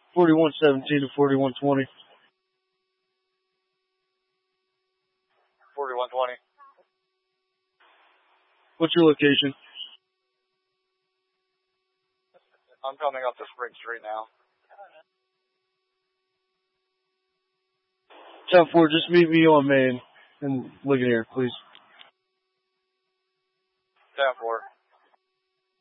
4117 to 4120. 4120. What's your location? I'm coming up to Spring Street now. 10-4, just meet me on Main and Ligonier, please. 10-4.